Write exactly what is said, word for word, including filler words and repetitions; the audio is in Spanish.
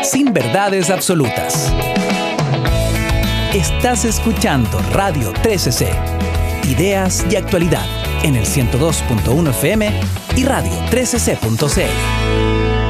sin verdades absolutas. Estás escuchando Radio trece C, ideas y actualidad en el ciento dos punto uno F M y radio trece c punto c l.